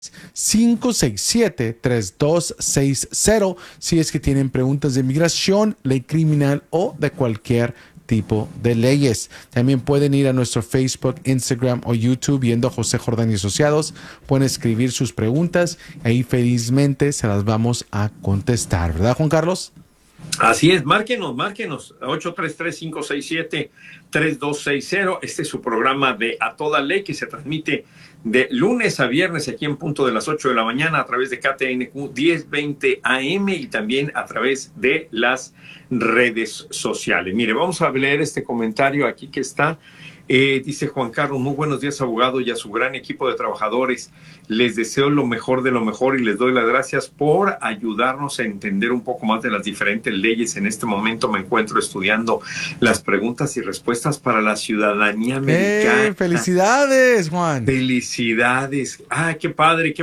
567-3260 si es que tienen preguntas de migración, ley criminal o de cualquier tipo de leyes. También pueden ir a nuestro Facebook, Instagram o YouTube viendo a José Jordán y Asociados. Pueden escribir sus preguntas. Ahí felizmente se las vamos a contestar. ¿Verdad, Juan Carlos? Así es, márquenos, 833-567-3260. Este es su programa de A Toda Ley que se transmite de lunes a viernes aquí en punto de las 8 de la mañana a través de KTNQ 1020 AM y también a través de las redes sociales. Mire, vamos a leer este comentario aquí que está. Dice Juan Carlos, muy buenos días, abogado, y a su gran equipo de trabajadores. Les deseo lo mejor de lo mejor y les doy las gracias por ayudarnos a entender un poco más de las diferentes leyes. En este momento me encuentro estudiando las preguntas y respuestas para la ciudadanía americana. ¡Felicidades, Juan! ¡Felicidades! ¡Ah, qué padre!